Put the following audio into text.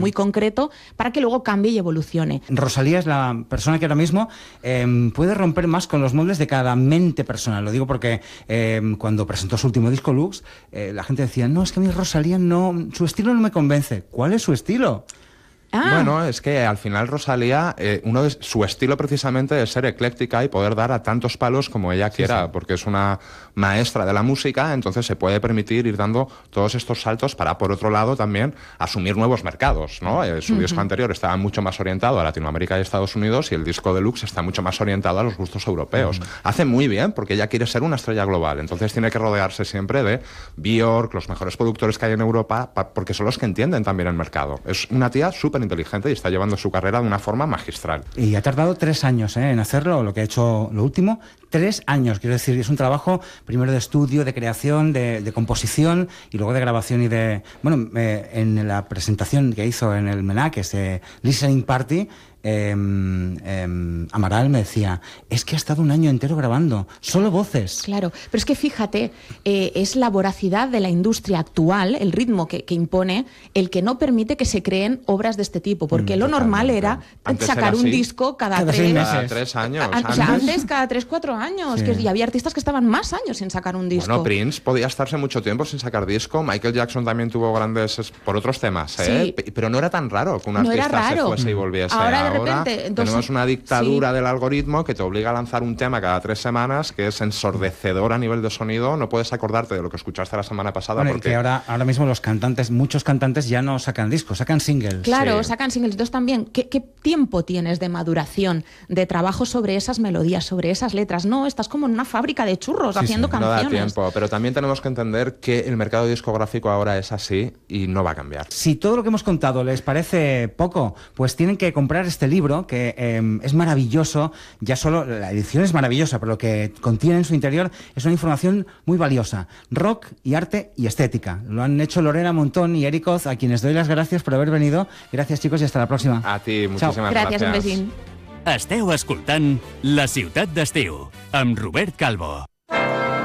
muy concreto para que luego cambie y evolucione. Rosalía es la persona que ahora mismo puede romper más con los moldes de cada mente personal. Lo digo porque cuando presentó su último disco, Lux, la gente decía, no, es que a mí Rosalía no, su estilo no me convence. ¿Cuál es su estilo? Bueno, es que al final Rosalía, su estilo precisamente es ser ecléctica y poder dar a tantos palos como ella quiera, porque es una maestra de la música, entonces se puede permitir ir dando todos estos saltos para, por otro lado, también asumir nuevos mercados, ¿no? Su disco anterior estaba mucho más orientado a Latinoamérica y Estados Unidos, y el disco deluxe está mucho más orientado a los gustos europeos. Hace muy bien, porque ella quiere ser una estrella global, entonces tiene que rodearse siempre de Björk, los mejores productores que hay en Europa, porque son los que entienden también el mercado. Es una tía súper inteligente y está llevando su carrera de una forma magistral. Y ha tardado 3 años en hacerlo, lo que ha hecho lo último, 3 años, quiero decir, es un trabajo primero de estudio, de creación, de composición y luego de grabación y de... Bueno, en la presentación que hizo en el MENAC, ese Listening Party, Amaral me decía, es que ha estado un año entero grabando, solo voces. Claro, pero es que fíjate, es la voracidad de la industria actual, el ritmo que impone, el que no permite que se creen obras de este tipo, porque lo normal era sacar un disco cada 6 meses. Cada 3 años. O sea, antes cada 3-4 años, y había artistas que estaban más años sin sacar un disco. Bueno, Prince podía estarse mucho tiempo sin sacar disco, Michael Jackson también tuvo grandes por otros temas, pero no era tan raro que un artista se fuese y volviese. Ahora repente, tenemos una dictadura del algoritmo que te obliga a lanzar un tema cada 3 semanas, que es ensordecedor a nivel de sonido. No puedes acordarte de lo que escuchaste la semana pasada. Bueno, porque que ahora mismo los cantantes, muchos cantantes ya no sacan discos, sacan singles. Claro, sacan singles. Entonces también, ¿qué tiempo tienes de maduración, de trabajo sobre esas melodías, sobre esas letras? No, estás como en una fábrica de churros haciendo canciones. No da tiempo, pero también tenemos que entender que el mercado discográfico ahora es así y no va a cambiar. Si todo lo que hemos contado les parece poco, pues tienen que comprar este libro, que es maravilloso. Ya solo la edición es maravillosa, pero lo que contiene en su interior es una información muy valiosa. Rock y arte y estética. Lo han hecho Lorena Montón y Eric Oz, a quienes doy las gracias por haber venido. Gracias, chicos, y hasta la próxima. A ti, muchísimas gràcies. Un gracias. besín. Esteu escoltant La Ciutat d'Estiu, amb Robert Calvo.